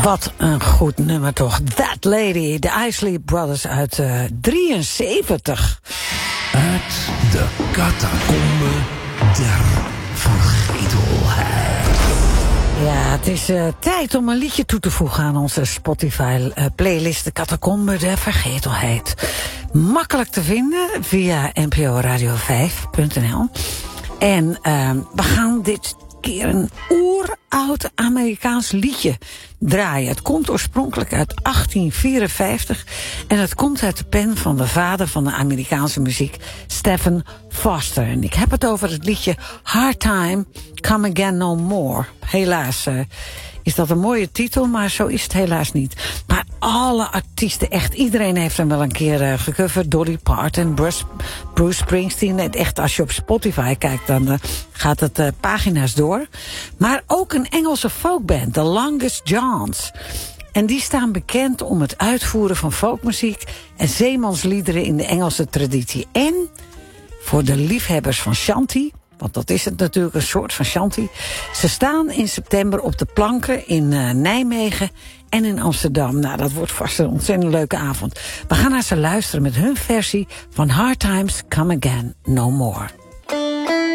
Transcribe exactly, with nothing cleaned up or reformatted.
Wat een goed nummer toch. That Lady, de Isley Brothers uit uh, drieënzeventig. Uit de catacombe der vergetelheid. Ja, het is uh, tijd om een liedje toe te voegen aan onze Spotify-playlist... De Catacombe der Vergetelheid. Makkelijk te vinden via n p o radio vijf punt n l. En uh, we gaan dit keer een oeroud Amerikaans liedje draaien. Het komt oorspronkelijk uit achttien vierenvijftig... en het komt uit de pen van de vader van de Amerikaanse muziek, Stephen Foster. En ik heb het over het liedje Hard Time, Come Again No More. Helaas uh, is dat een mooie titel, maar zo is het helaas niet. Maar alle artiesten, echt iedereen heeft hem wel een keer uh, gecoverd. Dolly Parton, Bruce, Bruce Springsteen. Echt, als je op Spotify kijkt, dan uh, gaat het uh, pagina's door. Maar ook een Engelse folkband, The Longest Johns. En die staan bekend om het uitvoeren van folkmuziek en zeemansliederen in de Engelse traditie. En voor de liefhebbers van shanty, want dat is het natuurlijk, een soort van shanty. Ze staan in september op de planken in uh, Nijmegen en in Amsterdam. Nou, dat wordt vast een ontzettend leuke avond. We gaan naar ze luisteren met hun versie van Hard Times Come Again No More.